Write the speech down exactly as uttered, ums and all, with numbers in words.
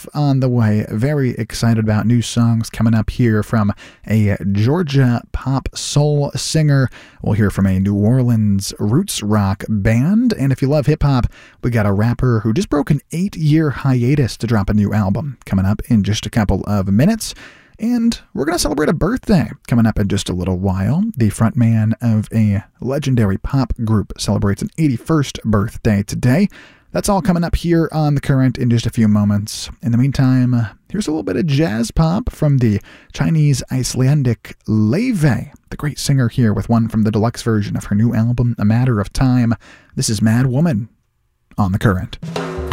stuff on the way. Very excited about new songs coming up here from a Georgia pop soul singer. We'll hear from a New Orleans roots rock band. And if you love hip-hop, we got a rapper who just broke an eight-year hiatus to drop a new album coming up in just a couple of minutes. And we're going to celebrate a birthday coming up in just a little while. The frontman of a legendary pop group celebrates an eighty-first birthday today. That's all coming up here on The Current in just a few moments. In the meantime, here's a little bit of jazz pop from the Chinese Icelandic Laufey, the great singer here with one from the deluxe version of her new album, A Matter of Time. This is Mad Woman on The Current.